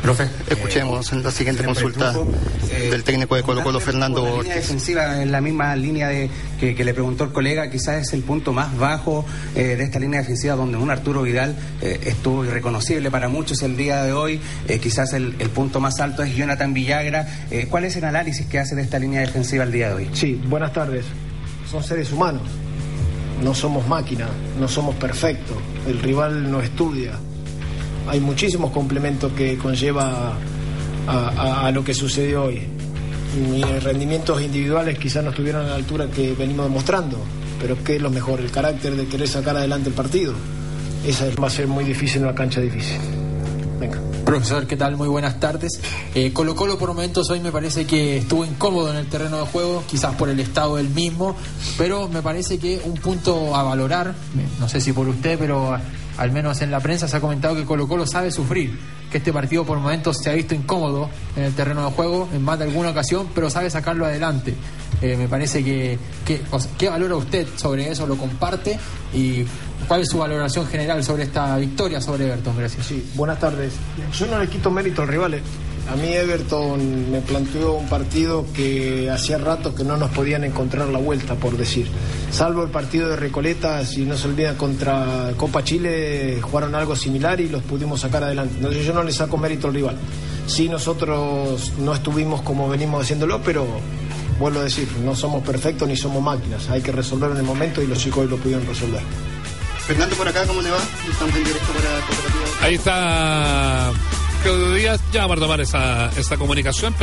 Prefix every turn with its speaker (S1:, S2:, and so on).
S1: Profe, escuchemos la siguiente consulta del técnico de Colo-Colo, Fernando Ortiz.
S2: La línea defensiva, en la misma línea que le preguntó el colega, quizás es el punto más bajo de esta línea defensiva, donde un Arturo Vidal estuvo irreconocible para muchos el día de hoy. Quizás el punto más alto es Jonathan Villagra. ¿Cuál es el análisis que hace de esta línea defensiva el día de hoy?
S3: Sí, buenas tardes. Son seres humanos, no somos máquinas, no somos perfectos. El rival no estudia. Hay muchísimos complementos que conlleva a lo que sucedió hoy. Mis rendimientos individuales quizás no estuvieron a la altura que venimos demostrando, pero ¿qué es lo mejor? El carácter de querer sacar adelante el partido. Esa va a ser muy difícil en una cancha difícil. Venga.
S4: Profesor, ¿qué tal? Muy buenas tardes. Colo-Colo por momentos hoy me parece que estuvo incómodo en el terreno de juego, quizás por el estado del mismo, pero me parece que un punto a valorar, no sé si por usted, pero al menos en la prensa se ha comentado que Colo-Colo sabe sufrir, que este partido por momentos se ha visto incómodo en el terreno de juego en más de alguna ocasión, pero sabe sacarlo adelante. Me parece ¿qué valora usted sobre eso? ¿Lo comparte? ¿Y cuál es su valoración general sobre esta victoria sobre Everton? Gracias.
S3: Sí, buenas tardes. Yo no le quito mérito al rival. A mí Everton me planteó un partido que hacía rato que no nos podían encontrar la vuelta, por decir. Salvo el partido de Recoleta, si no se olvida, contra Copa Chile, jugaron algo similar y los pudimos sacar adelante. Entonces yo no le saco mérito al rival. Sí, nosotros no estuvimos como venimos haciéndolo, pero vuelvo a decir, no somos perfectos ni somos máquinas. Hay que resolverlo en el momento y los chicos hoy lo pudieron resolver.
S1: Fernando, por acá, ¿cómo le va? Estamos en directo para Cooperativa.
S5: Ahí está Claudio Díaz, ya va a tomar esa comunicación.